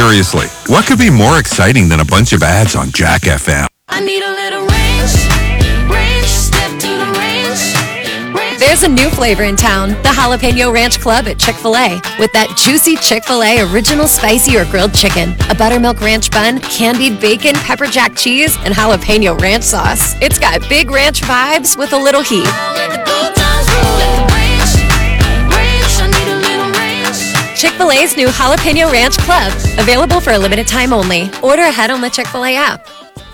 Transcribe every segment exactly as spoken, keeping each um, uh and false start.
Seriously, what could be more exciting than a bunch of ads on Jack F M? I need a little range, range, step to the range, range. There's a new flavor in town, the Jalapeno Ranch Club at Chick-fil-A. With that juicy Chick-fil-A original spicy or grilled chicken, a buttermilk ranch bun, candied bacon, pepper jack cheese, and jalapeno ranch sauce. It's got big ranch vibes with a little heat. Let the good times roll, let the range, range. I need a little range. Chick-fil-A's new Jalapeno Ranch Club. Available for a limited time only. Order ahead on the Chick-fil-A app.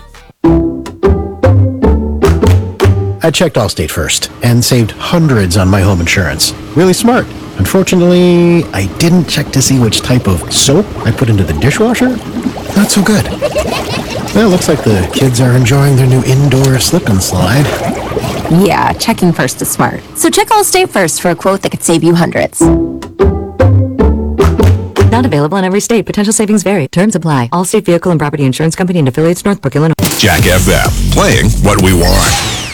I checked Allstate first and saved hundreds on my home insurance. Really smart. Unfortunately, I didn't check to see which type of soap I put into the dishwasher. Not so good. Well, it looks like the kids are enjoying their new indoor slip and slide. Yeah, checking first is smart. So check Allstate first for a quote that could save you hundreds. Not available in every state. Potential savings vary. Terms apply. Allstate Vehicle and Property Insurance Company and affiliates, Northbrook, Illinois. Jack F M, playing what we want.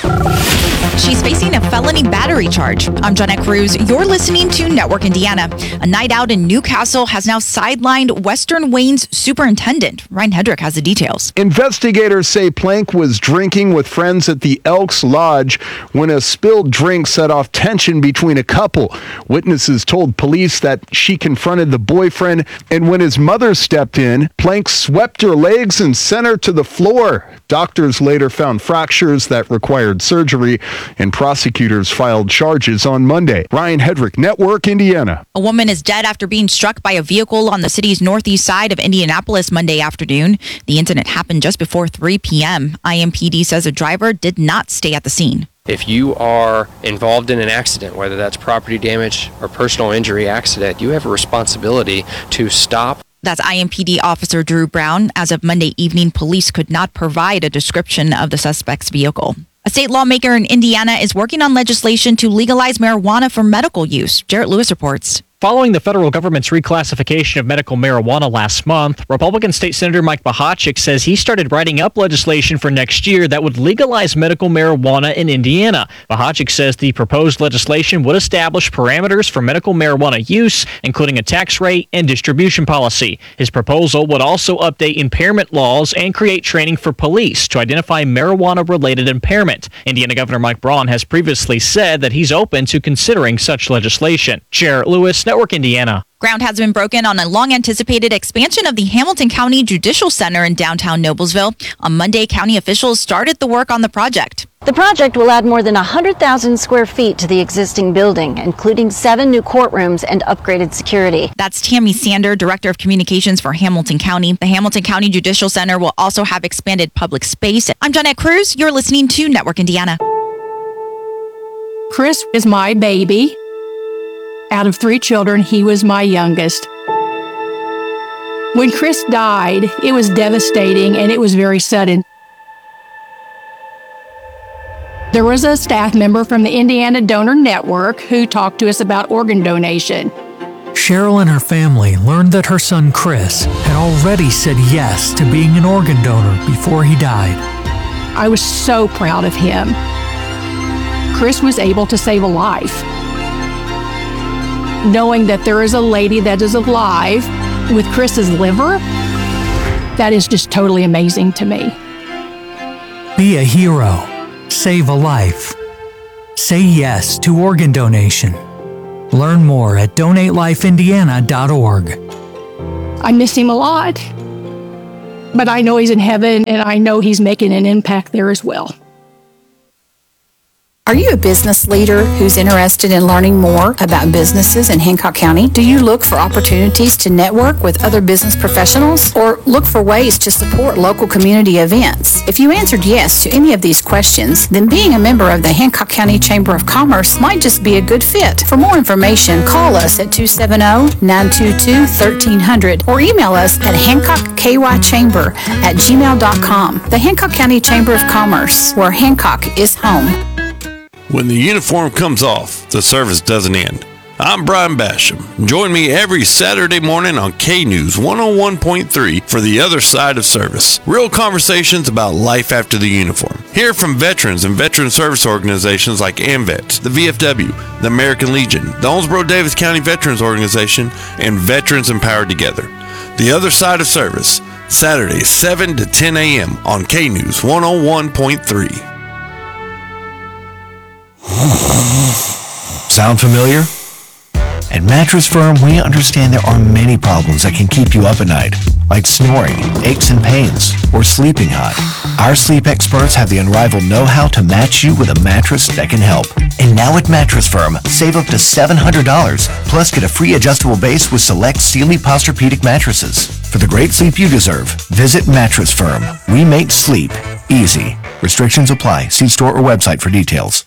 She's facing a felony battery charge. I'm Jonette Cruz. You're listening to Network Indiana. A night out in Newcastle has now sidelined Western Wayne's superintendent. Ryan Hedrick has the details. Investigators say Plank was drinking with friends at the Elks Lodge when a spilled drink set off tension between a couple. Witnesses told police that she confronted the boyfriend, and when his mother stepped in, Plank swept her legs and sent her to the floor. Doctors later found fractures that required surgery, and prosecutors filed charges on Monday. Ryan Hedrick, Network Indiana. A woman is dead after being struck by a vehicle on the city's northeast side of Indianapolis Monday afternoon. The incident happened just before three p.m. I M P D says the driver did not stay at the scene. If you are involved in an accident, whether that's property damage or personal injury accident, you have a responsibility to stop. That's I M P D Officer Drew Brown. As of Monday evening, police could not provide a description of the suspect's vehicle. A state lawmaker in Indiana is working on legislation to legalize marijuana for medical use. Jarrett Lewis reports. Following the federal government's reclassification of medical marijuana last month, Republican State Senator Mike Bohachik says he started writing up legislation for next year that would legalize medical marijuana in Indiana. Bohachik says the proposed legislation would establish parameters for medical marijuana use, including a tax rate and distribution policy. His proposal would also update impairment laws and create training for police to identify marijuana-related impairment. Indiana Governor Mike Braun has previously said that he's open to considering such legislation. Jarrett Lewis, Network Indiana. Ground has been broken on a long-anticipated expansion of the Hamilton County Judicial Center in downtown Noblesville. On Monday, county officials started the work on the project. The project will add more than one hundred thousand square feet to the existing building, including seven new courtrooms and upgraded security. That's Tammy Sander, Director of Communications for Hamilton County. The Hamilton County Judicial Center will also have expanded public space. I'm Jonette Cruz. You're listening to Network Indiana. Chris is my baby. Out of three children, he was my youngest. When Chris died, it was devastating and it was very sudden. There was a staff member from the Indiana Donor Network who talked to us about organ donation. Cheryl and her family learned that her son Chris had already said yes to being an organ donor before he died. I was so proud of him. Chris was able to save a life. Knowing that there is a lady that is alive with Chris's liver, that is just totally amazing to me. Be a hero. Save a life. Say yes to organ donation. Learn more at donate life indiana dot org. I miss him a lot, but I know he's in heaven and I know he's making an impact there as well. Are you a business leader who's interested in learning more about businesses in Hancock County? Do you look for opportunities to network with other business professionals or look for ways to support local community events? If you answered yes to any of these questions, then being a member of the Hancock County Chamber of Commerce might just be a good fit. For more information, call us at two seven zero, nine two two, one three zero zero or email us at hancock k y chamber at gmail dot com. The Hancock County Chamber of Commerce, where Hancock is home. When the uniform comes off, the service doesn't end. I'm Brian Basham. Join me every Saturday morning on K-News one oh one point three for The Other Side of Service. Real conversations about life after the uniform. Hear from veterans and veteran service organizations like AMVETS, the V F W, the American Legion, the Owensboro-Davis County Veterans Organization, and Veterans Empowered Together. The Other Side of Service, Saturdays seven to ten a.m. on K-News one oh one point three. Sound familiar? At Mattress Firm, we understand there are many problems that can keep you up at night, like snoring, aches and pains, or sleeping hot. Our sleep experts have the unrivaled know-how to match you with a mattress that can help. And now at Mattress Firm, save up to seven hundred dollars, plus get a free adjustable base with select Sealy Posturepedic mattresses. For the great sleep you deserve, visit Mattress Firm. We make sleep easy. Restrictions apply. See store or website for details.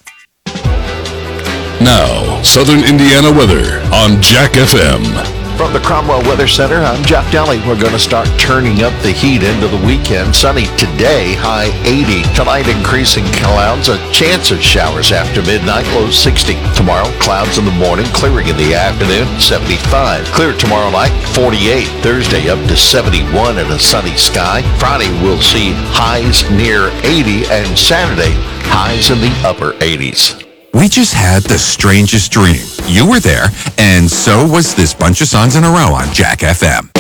Now, Southern Indiana weather on Jack F M. From the Cromwell Weather Center, I'm Jeff Daly. We're going to start turning up the heat into the weekend. Sunny today, high eighty. Tonight, increasing clouds, a chance of showers after midnight, low sixty. Tomorrow, clouds in the morning, clearing in the afternoon, seventy-five. Clear tomorrow night, forty-eight. Thursday, up to seventy-one and a sunny sky. Friday, we'll see highs near eighty, and Saturday, highs in the upper eighties. We just had the strangest dream. You were there, and so was this bunch of songs in a row on Jack F M.